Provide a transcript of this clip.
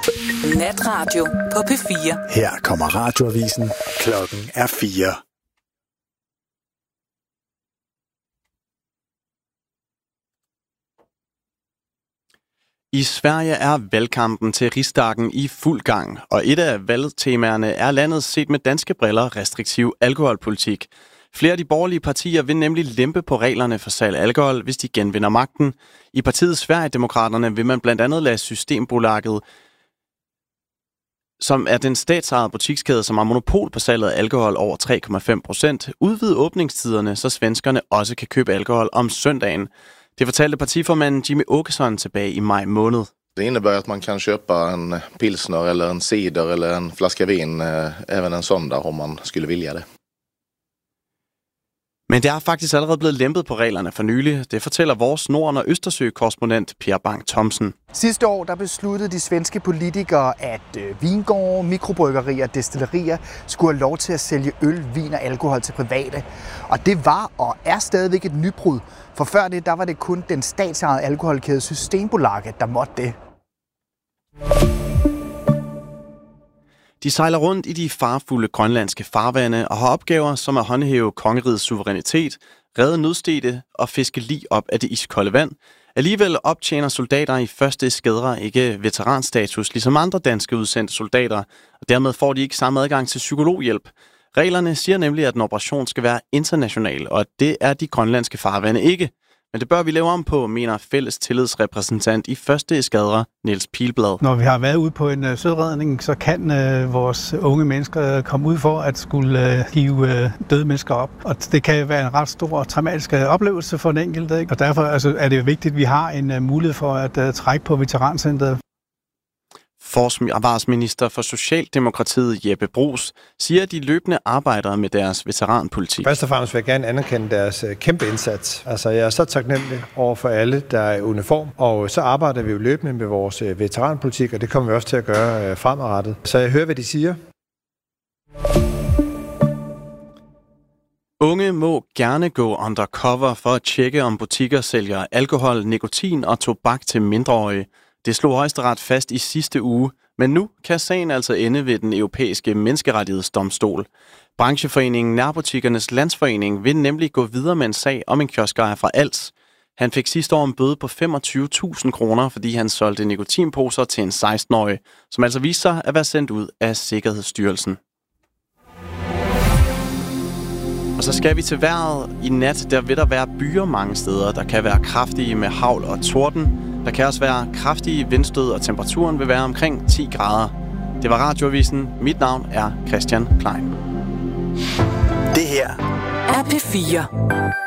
Natradio på P4. Her kommer radioavisen. Klokken er 4. I Sverige er valgkampen til Riksdagen i fuld gang, og et af valgtemaerne er landets set med danske briller restriktiv alkoholpolitik. Flere af de borgerlige partier vil nemlig lempe på reglerne for salg af alkohol, hvis de genvinder magten. I partiet Sverigedemokraterne vil man blandt andet lade Systembolaget, som er den statsejede butikskæde, som har monopol på salget af alkohol over 3,5%, udvide åbningstiderne, så svenskerne også kan købe alkohol om søndagen. Det fortalte partiformanden Jimmie Åkesson tilbage i maj måned. Det innebär att man kan köpa en pilsner eller en cider eller en flaska vin även en söndag om man skulle vilja det. Men det er faktisk allerede blevet lempet på reglerne for nylig. Det fortæller vores Norden- og Østersø-korrespondent Per Bang Thomsen. Sidste år der besluttede de svenske politikere, at vingårde, mikrobryggerier og destillerier skulle have lov til at sælge øl, vin og alkohol til private. Og det var og er stadigvæk et nybrud. For før det, der var det kun den statsejede alkoholkæde Systembolaget, der måtte det. De sejler rundt i de farfulde grønlandske farvande og har opgaver som at håndhæve kongerigets suverænitet, redde nødstedte og fiske lig op af det iskolde vand. Alligevel optjener soldater i første eskadre ikke veteranstatus, ligesom andre danske udsendte soldater, og dermed får de ikke samme adgang til psykologhjælp. Reglerne siger nemlig, at en operation skal være international, og det er de grønlandske farvande ikke. Men det bør vi lave om på, mener fælles tillidsrepræsentant i første eskadre, Niels Pilblad. Når vi har været ude på en søredning, så kan vores unge mennesker komme ud for at skulle hive døde mennesker op. Og det kan være en ret stor og traumatisk oplevelse for den enkelte, ikke? Og derfor er det vigtigt, at vi har en mulighed for at trække på veterancentret. Forsvarsminister for Socialdemokratiet Jeppe Bruus siger, at de løbende arbejder med deres veteranpolitik. Først og fremmest vil jeg gerne anerkende deres kæmpe indsats. Altså, jeg er så taknemmelig over for alle, der er i uniform, og så arbejder vi jo løbende med vores veteranpolitik, og det kommer vi også til at gøre fremadrettet. Så jeg hører, hvad de siger. Unge må gerne gå undercover for at tjekke, om butikker sælger alkohol, nikotin og tobak til mindreårige. Det slog Højesteret fast i sidste uge, men nu kan sagen altså ende ved den europæiske menneskerettighedsdomstol. Brancheforeningen Nærbutikkernes Landsforening vil nemlig gå videre med en sag om en kioskejer fra Als. Han fik sidste år en bøde på 25.000 kroner, fordi han solgte nikotinposer til en 16-årig, som altså viste sig at være sendt ud af Sikkerhedsstyrelsen. Og så skal vi til vejret. I nat der vil der være byer mange steder, der kan være kraftige med hagl og torden. Der kan også være kraftige vindstød, og temperaturen vil være omkring 10 grader. Det var Radioavisen. Mit navn er Christian Klein. Det her er P4.